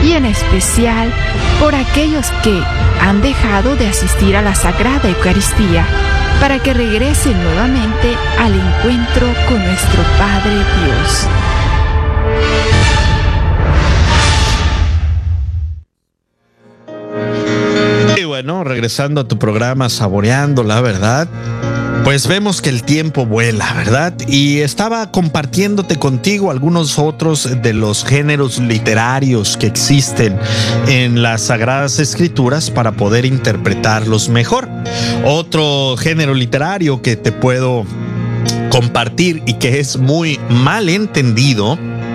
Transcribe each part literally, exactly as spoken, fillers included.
y en especial por aquellos que han dejado de asistir a la Sagrada Eucaristía, para que regresen nuevamente al encuentro con nuestro Padre Dios. Y bueno, regresando a tu programa Saboreando la Verdad, pues vemos que el tiempo vuela, ¿verdad? Y estaba compartiéndote contigo algunos otros de los géneros literarios que existen en las Sagradas Escrituras para poder interpretarlos mejor. Otro género literario que te puedo compartir y que es muy mal entendido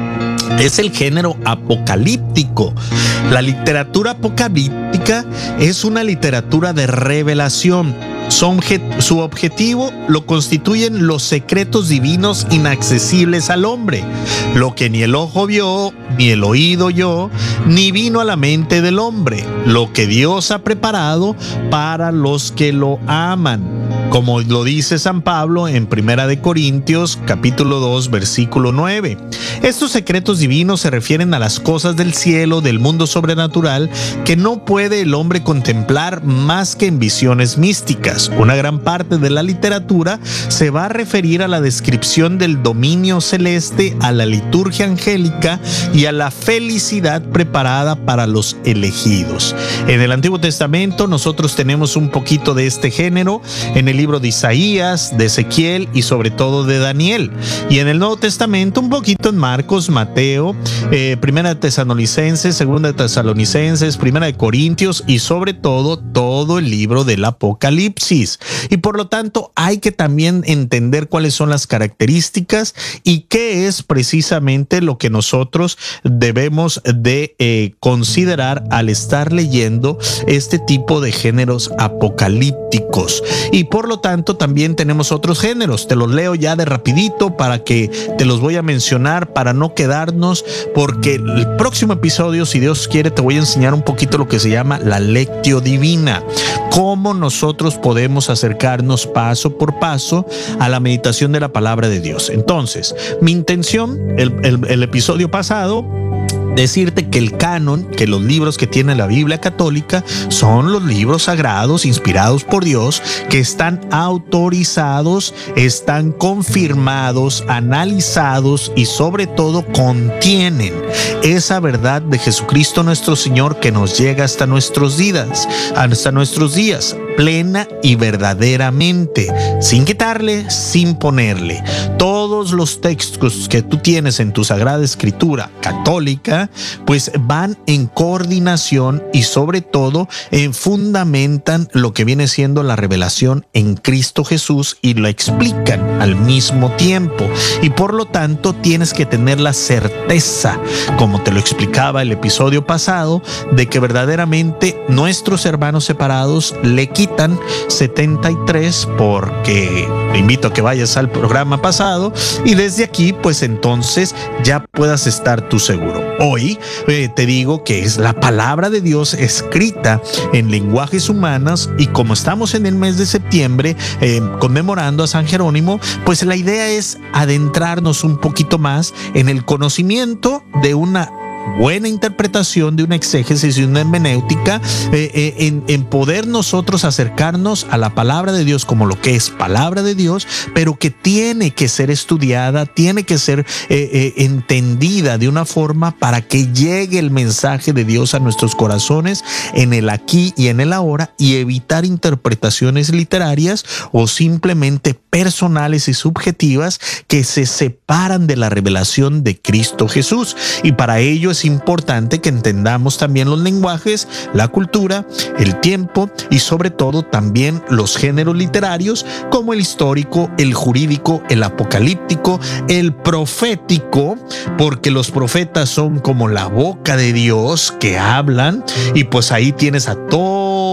es el género apocalíptico. La literatura apocalíptica es una literatura de revelación. Su, su objetivo lo constituyen los secretos divinos inaccesibles al hombre, lo que ni el ojo vio, ni el oído oyó, ni vino a la mente del hombre, lo que Dios ha preparado para los que lo aman, como lo dice San Pablo en Primera de Corintios, capítulo dos, versículo nueve. Estos secretos divinos se refieren a las cosas del cielo, del mundo sobrenatural, que no puede el hombre contemplar más que en visiones místicas. Una gran parte de la literatura se va a referir a la descripción del dominio celeste, a la liturgia angélica y a la felicidad preparada para los elegidos. En el Antiguo Testamento nosotros tenemos un poquito de este género en el libro de Isaías, de Ezequiel y sobre todo de Daniel. Y en el Nuevo Testamento un poquito en Marcos, Mateo, eh, Primera de Tesalonicenses, Segunda de Tesalonicenses, Primera de Corintios y sobre todo todo el libro del Apocalipsis. Y por lo tanto hay que también entender cuáles son las características y qué es precisamente lo que nosotros debemos de eh, considerar al estar leyendo este tipo de géneros apocalípticos. Y por lo tanto también tenemos otros géneros. Te los leo ya de rapidito para que te los voy a mencionar para no quedarnos, porque el próximo episodio, si Dios quiere, te voy a enseñar un poquito lo que se llama la lectio divina, cómo nosotros podemos acercarnos paso por paso a la meditación de la palabra de Dios. Entonces, mi intención, el, el, el episodio pasado, decirte que el canon, que los libros que tiene la Biblia católica son los libros sagrados inspirados por Dios, que están autorizados, están confirmados, analizados y sobre todo contienen esa verdad de Jesucristo nuestro Señor que nos llega hasta nuestros días, hasta nuestros días, plena y verdaderamente, sin quitarle, sin ponerle. Todos los textos que tú tienes en tu Sagrada Escritura católica, pues van en coordinación y sobre todo en fundamentan lo que viene siendo la revelación en Cristo Jesús y lo explican al mismo tiempo. Y por lo tanto tienes que tener la certeza, como te lo explicaba el episodio pasado, de que verdaderamente nuestros hermanos separados le quitan setenta y tres, porque te invito a que vayas al programa pasado y desde aquí pues entonces ya puedas estar tú seguro. Hoy eh, te digo que es la palabra de Dios escrita en lenguajes humanos, y como estamos en el mes de septiembre eh, conmemorando a San Jerónimo, pues la idea es adentrarnos un poquito más en el conocimiento de una buena interpretación, de una exégesis y una hermenéutica, eh, eh, en, en poder nosotros acercarnos a la palabra de Dios como lo que es palabra de Dios, pero que tiene que ser estudiada, tiene que ser eh, eh, entendida de una forma para que llegue el mensaje de Dios a nuestros corazones en el aquí y en el ahora, y evitar interpretaciones literarias o simplemente personales y subjetivas que se separan de la revelación de Cristo Jesús. Y para ello es importante que entendamos también los lenguajes, la cultura, el tiempo y sobre todo también los géneros literarios como el histórico, el jurídico, el apocalíptico, el profético, porque los profetas son como la boca de Dios que hablan, y pues ahí tienes a todo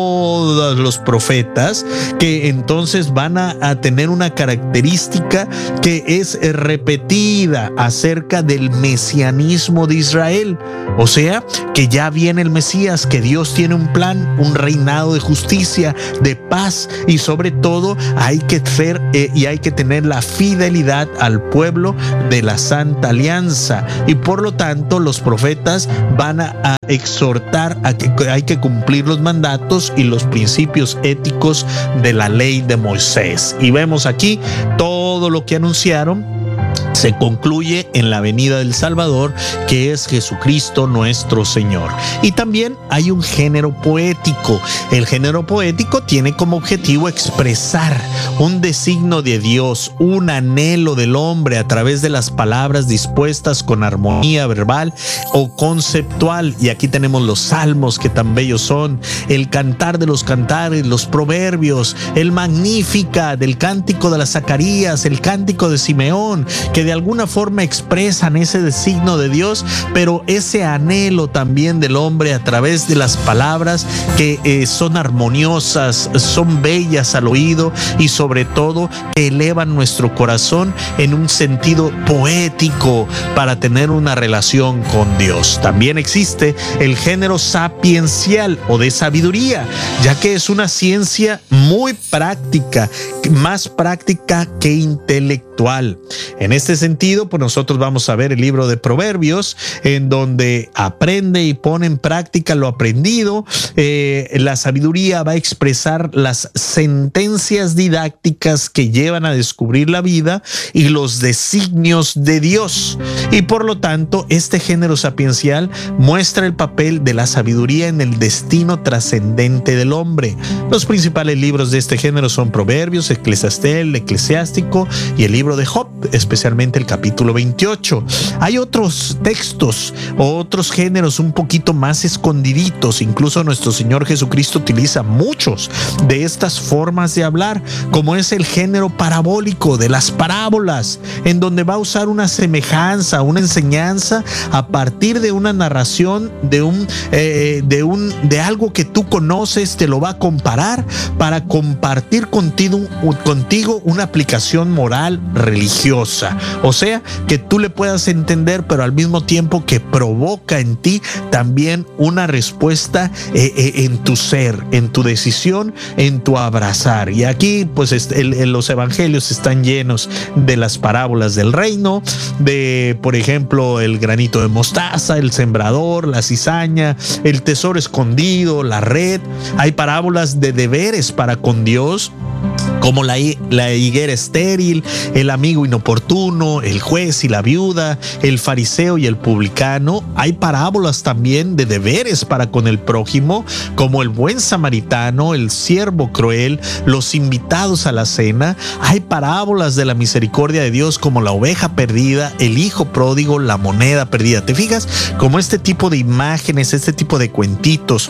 todos los profetas, que entonces van a, a tener una característica que es repetida acerca del mesianismo de Israel. O sea, que ya viene el Mesías, que Dios tiene un plan, un reinado de justicia, de paz, y sobre todo hay que ser eh, y hay que tener la fidelidad al pueblo de la Santa Alianza. Y por lo tanto los profetas van a, a exhortar a que hay que cumplir los mandatos y los principios éticos de la ley de Moisés. Y vemos aquí todo lo que anunciaron se concluye en la venida del Salvador, que es Jesucristo nuestro Señor. Y también hay un género poético. El género poético tiene como objetivo expresar un designio de Dios, un anhelo del hombre a través de las palabras dispuestas con armonía verbal o conceptual. Y aquí tenemos los salmos, que tan bellos son, el cantar de los cantares, los proverbios, el Magníficat, el cántico de las Zacarías, el cántico de Simeón, que de alguna forma expresan ese designio de Dios, pero ese anhelo también del hombre a través de las palabras que eh, son armoniosas, son bellas al oído y sobre todo que elevan nuestro corazón en un sentido poético para tener una relación con Dios. También existe el género sapiencial o de sabiduría, ya que es una ciencia muy práctica, más práctica que intelectual. En este sentido, pues nosotros vamos a ver el libro de Proverbios, en donde aprende y pone en práctica lo aprendido. Eh, la sabiduría va a expresar las sentencias didácticas que llevan a descubrir la vida y los designios de Dios. Y por lo tanto, este género sapiencial muestra el papel de la sabiduría en el destino trascendente del hombre. Los principales libros de este género son Proverbios, Eclesiastés, el Eclesiástico y el libro de Job, especialmente el capítulo veintiocho. Hay otros textos o otros géneros un poquito más escondiditos. Incluso nuestro Señor Jesucristo utiliza muchos de estas formas de hablar, como es el género parabólico de las parábolas, en donde va a usar una semejanza, una enseñanza a partir de una narración de un eh, de un de algo que tú conoces, te lo va a comparar para compartir contigo, contigo una aplicación moral religiosa. O sea, que tú le puedas entender, pero al mismo tiempo que provoca en ti también una respuesta eh, eh, en tu ser, en tu decisión, en tu abrazar. Y aquí, pues, el, el, los evangelios están llenos de las parábolas del reino, de, por ejemplo, el granito de mostaza, el sembrador, la cizaña, el tesoro escondido, la red. Hay parábolas de deberes para con Dios, como la, la higuera estéril, el amigo inoportuno, el juez y la viuda, el fariseo y el publicano. Hay parábolas también de deberes para con el prójimo, como el buen samaritano, el siervo cruel, los invitados a la cena. Hay parábolas de la misericordia de Dios, como la oveja perdida, el hijo pródigo, la moneda perdida. ¿Te fijas? Como este tipo de imágenes, este tipo de cuentitos,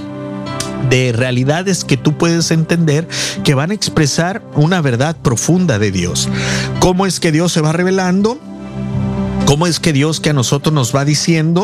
de realidades que tú puedes entender, que van a expresar una verdad profunda de Dios. ¿Cómo es que Dios se va revelando? ¿Cómo es que Dios que a nosotros nos va diciendo?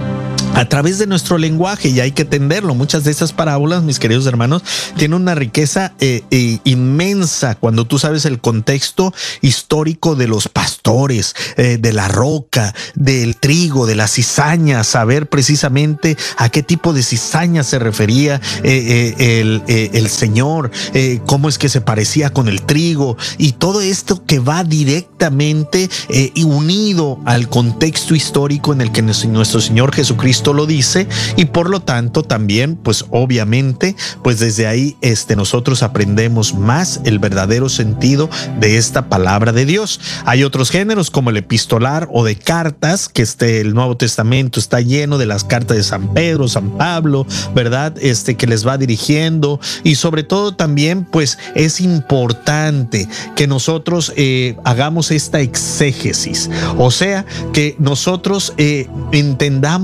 A través de nuestro lenguaje, y hay que entenderlo. Muchas de estas parábolas, mis queridos hermanos, tienen una riqueza eh, eh, inmensa cuando tú sabes el contexto histórico de los pastores, eh, de la roca, del trigo, de la cizaña, saber precisamente a qué tipo de cizaña se refería eh, eh, el, eh, el Señor, eh, cómo es que se parecía con el trigo, y todo esto que va directamente eh, unido al contexto histórico en el que nuestro Señor Jesucristo lo dice. Y por lo tanto también, pues obviamente, pues desde ahí este, nosotros aprendemos más el verdadero sentido de esta palabra de Dios. Hay otros géneros como el epistolar o de cartas, que este, el Nuevo Testamento está lleno de las cartas de San Pedro, San Pablo, ¿verdad? Este, que les va dirigiendo, y sobre todo también, pues es importante que nosotros eh, hagamos esta exégesis, o sea, que nosotros eh, entendamos rectamente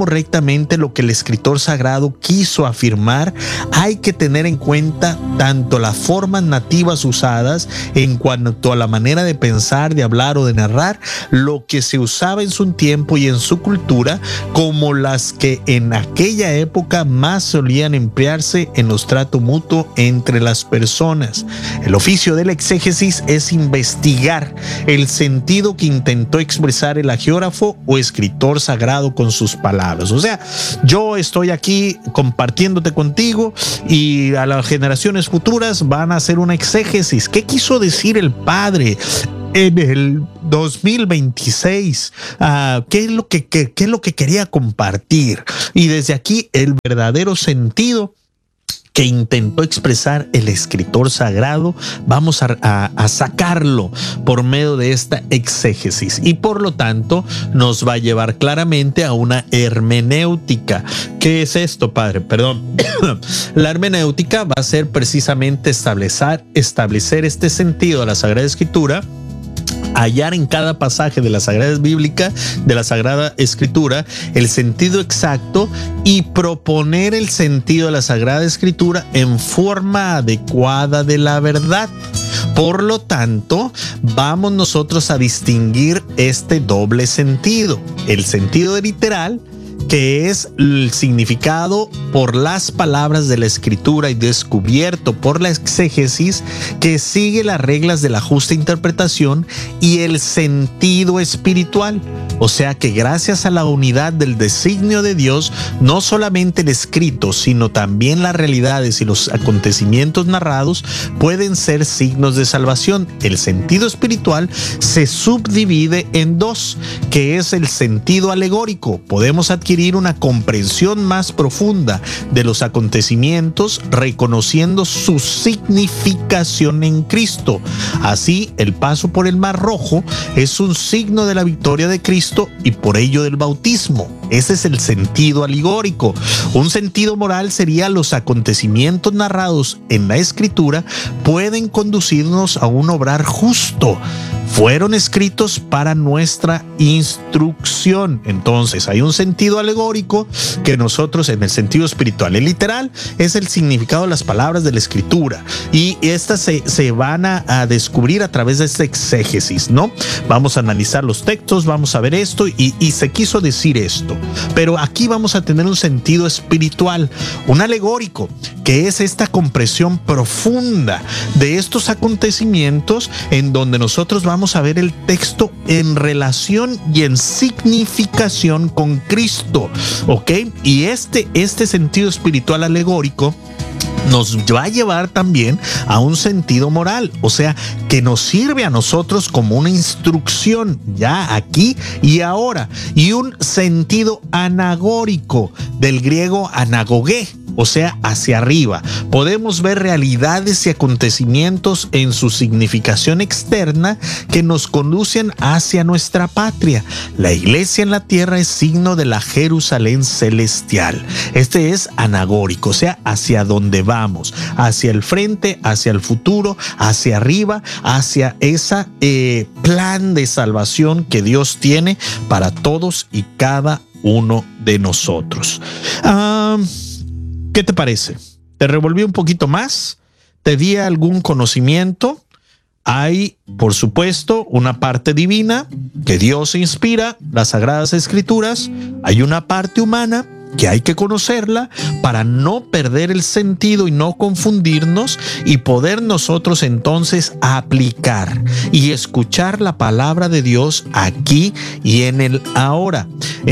precisamente lo que el escritor sagrado quiso afirmar. Hay que tener en cuenta tanto las formas nativas usadas en cuanto a la manera de pensar, de hablar o de narrar, lo que se usaba en su tiempo y en su cultura, como las que en aquella época más solían emplearse en los tratos mutuos entre las personas. El oficio del exégesis es investigar el sentido que intentó expresar el hagiógrafo o escritor sagrado con sus palabras. O sea, yo estoy aquí compartiéndote contigo y a las generaciones futuras van a hacer una exégesis. ¿Qué quiso decir el Padre en el dos mil veintiséis? Uh, ¿qué es lo que, qué, qué es lo que quería compartir? Y desde aquí el verdadero sentido que intentó expresar el escritor sagrado, vamos a, a, a sacarlo por medio de esta exégesis, y por lo tanto nos va a llevar claramente a una hermenéutica. ¿Qué es esto, padre? Perdón. La hermenéutica va a ser precisamente establecer, establecer este sentido de la Sagrada Escritura, hallar en cada pasaje de la Sagrada Bíblica, de la Sagrada Escritura, el sentido exacto y proponer el sentido de la Sagrada Escritura en forma adecuada de la verdad. Por lo tanto, vamos nosotros a distinguir este doble sentido, el sentido literal, que es el significado por las palabras de la Escritura y descubierto por la exégesis, que sigue las reglas de la justa interpretación, y el sentido espiritual. O sea que gracias a la unidad del designio de Dios, no solamente el escrito, sino también las realidades y los acontecimientos narrados pueden ser signos de salvación. El sentido espiritual se subdivide en dos, que es el sentido alegórico. Podemos adquirir una comprensión más profunda de los acontecimientos, reconociendo su significación en Cristo. Así, el paso por el Mar Rojo es un signo de la victoria de Cristo y por ello del bautismo. Ese es el sentido alegórico. Un sentido moral sería: los acontecimientos narrados en la Escritura pueden conducirnos a un obrar justo. Fueron escritos para nuestra instrucción. Entonces hay un sentido alegórico que nosotros, en el sentido espiritual, el literal es el significado de las palabras de la Escritura, y estas se, se van a, a descubrir a través de esta exégesis, ¿no? Vamos a analizar los textos, vamos a ver esto y, y se quiso decir esto, pero aquí vamos a tener un sentido espiritual, un alegórico, que es esta comprensión profunda de estos acontecimientos, en donde nosotros vamos a ver el texto en relación y en significación con Cristo, ¿ok? Y este, este sentido espiritual alegórico nos va a llevar también a un sentido moral, o sea, que nos sirve a nosotros como una instrucción ya aquí y ahora, y un sentido anagórico, del griego anagogé, o sea, hacia arriba. Podemos ver realidades y acontecimientos en su significación externa que nos conducen hacia nuestra patria. La iglesia en la tierra es signo de la Jerusalén celestial. Este es anagórico, o sea, hacia donde vamos, hacia el frente, hacia el futuro, hacia arriba, hacia ese eh, plan de salvación que Dios tiene para todos y cada uno de nosotros. Ah... Um, ¿Qué te parece? ¿Te revolví un poquito más? ¿Te di algún conocimiento? Hay, por supuesto, una parte divina que Dios inspira, las Sagradas Escrituras. Hay una parte humana que hay que conocerla para no perder el sentido y no confundirnos, y poder nosotros entonces aplicar y escuchar la palabra de Dios aquí y en el ahora.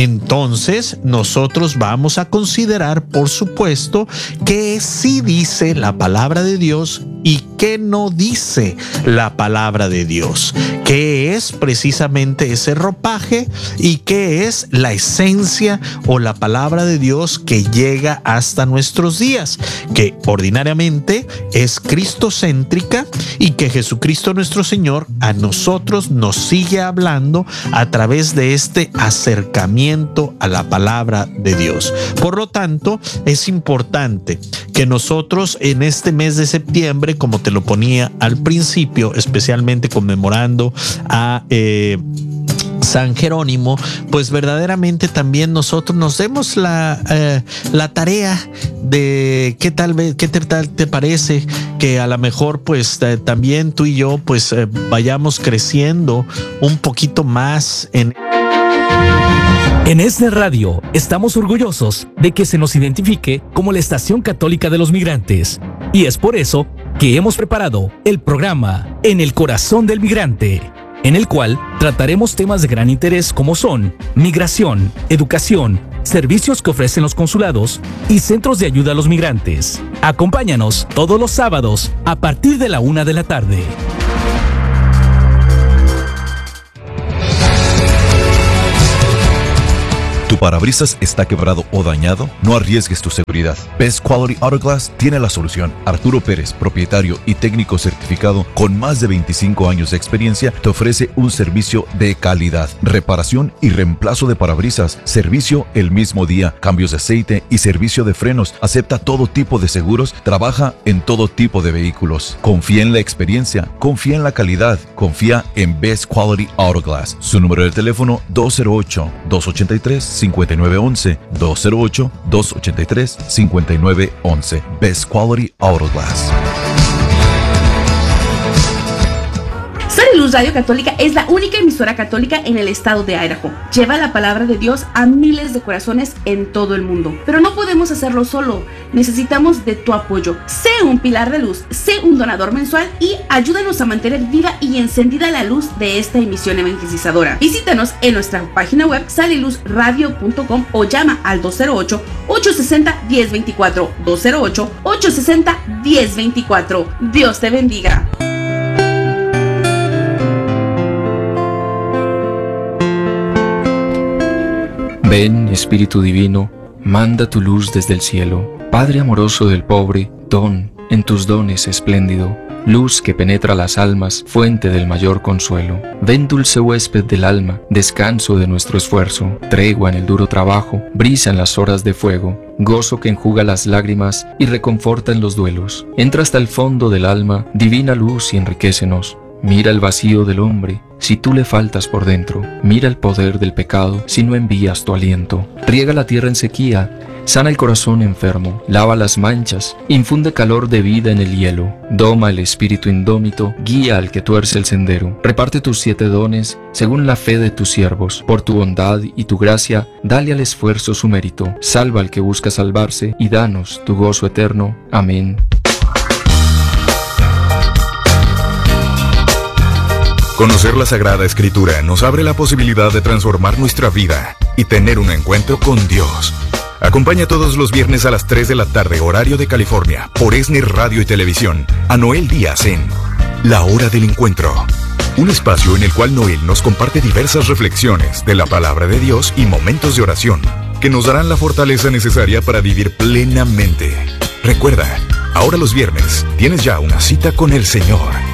Entonces nosotros vamos a considerar, por supuesto, qué sí dice la palabra de Dios y qué no dice la palabra de Dios, qué es precisamente ese ropaje y qué es la esencia o la palabra de Dios que llega hasta nuestros días, que ordinariamente es cristocéntrica, y que Jesucristo nuestro Señor a nosotros nos sigue hablando a través de este acercamiento a la palabra de Dios. Por lo tanto, es importante que nosotros en este mes de septiembre, como te lo ponía al principio, especialmente conmemorando a eh, San Jerónimo, pues verdaderamente también nosotros nos demos la, eh, la tarea de qué tal vez, qué te, tal te parece que a lo mejor pues eh, también tú y yo pues eh, vayamos creciendo un poquito más en... En ESNE Radio estamos orgullosos de que se nos identifique como la Estación Católica de los Migrantes, y es por eso que hemos preparado el programa En el Corazón del Migrante, en el cual trataremos temas de gran interés como son migración, educación, servicios que ofrecen los consulados y centros de ayuda a los migrantes. Acompáñanos todos los sábados a partir de la una de la tarde. ¿Tu parabrisas está quebrado o dañado? No arriesgues tu seguridad. Best Quality Auto Glass tiene la solución. Arturo Pérez, propietario y técnico certificado con más de veinticinco años de experiencia, te ofrece un servicio de calidad, reparación y reemplazo de parabrisas, servicio el mismo día, cambios de aceite y servicio de frenos. Acepta todo tipo de seguros, trabaja en todo tipo de vehículos. Confía en la experiencia, confía en la calidad, confía en Best Quality Auto Glass. Su número de teléfono dos cero ocho, dos ocho tres, cinco nueve uno uno, dos cero ocho, dos ocho tres, cinco nueve uno uno. Best Quality Auto Glass. Sale Luz Radio Católica es la única emisora católica en el estado de Idaho. Lleva la palabra de Dios a miles de corazones en todo el mundo. Pero no podemos hacerlo solo. Necesitamos de tu apoyo. Sé un pilar de luz, sé un donador mensual y ayúdanos a mantener viva y encendida la luz de esta emisión evangelizadora. Visítanos en nuestra página web sale luz radio punto com o llama al dos cero ocho, ocho seis cero, uno cero dos cuatro, dos cero ocho, ocho seis cero, uno cero dos cuatro. Dios te bendiga. Ven, Espíritu Divino, manda tu luz desde el cielo. Padre amoroso del pobre, don en tus dones espléndido. Luz que penetra las almas, fuente del mayor consuelo. Ven, dulce huésped del alma, descanso de nuestro esfuerzo, tregua en el duro trabajo, brisa en las horas de fuego, gozo que enjuga las lágrimas y reconforta en los duelos. Entra hasta el fondo del alma, divina luz y enriquécenos. Mira el vacío del hombre, si tú le faltas por dentro. Mira el poder del pecado, si no envías tu aliento. Riega la tierra en sequía, sana el corazón enfermo, lava las manchas, infunde calor de vida en el hielo. Doma el espíritu indómito, guía al que tuerce el sendero. Reparte tus siete dones, según la fe de tus siervos. Por tu bondad y tu gracia, dale al esfuerzo su mérito. Salva al que busca salvarse, y danos tu gozo eterno. Amén. Conocer la Sagrada Escritura nos abre la posibilidad de transformar nuestra vida y tener un encuentro con Dios. Acompaña todos los viernes a las tres de la tarde, horario de California, por ESNE Radio y Televisión, a Noel Díaz en La Hora del Encuentro. Un espacio en el cual Noel nos comparte diversas reflexiones de la palabra de Dios y momentos de oración que nos darán la fortaleza necesaria para vivir plenamente. Recuerda, ahora los viernes tienes ya una cita con el Señor.